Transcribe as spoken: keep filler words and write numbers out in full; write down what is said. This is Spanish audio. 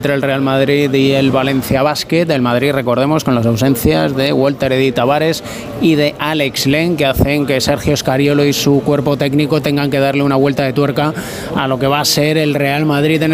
Entre el Real Madrid y el Valencia Basket, el Madrid, recordemos, con las ausencias de Walter Eddy Tavares y de Alex Len, que hacen que Sergio Scariolo y su cuerpo técnico tengan que darle una vuelta de tuerca a lo que va a ser el Real Madrid en